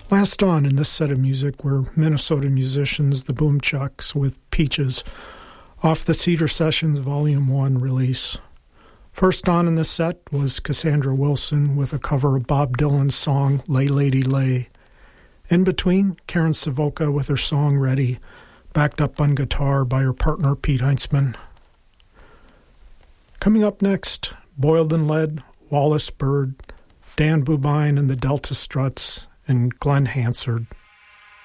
Last on in this set of music were Minnesota musicians, the Boomchucks, with Peaches, off the Cedar Sessions Volume 1 release. First on in this set was Cassandra Wilson with a cover of Bob Dylan's song Lay Lady Lay. In between, Karen Savoca with her song Ready, backed up on guitar by her partner Pete Heintzman. Coming up next, Boiled in Lead, Wallace Bird, Dan Bubine and the Delta Struts, and Glenn Hansard.